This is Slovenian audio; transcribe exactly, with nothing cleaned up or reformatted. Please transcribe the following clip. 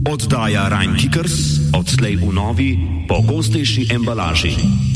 Oddaja Rhein Kickers odslej v novi, pogostejši embalaži.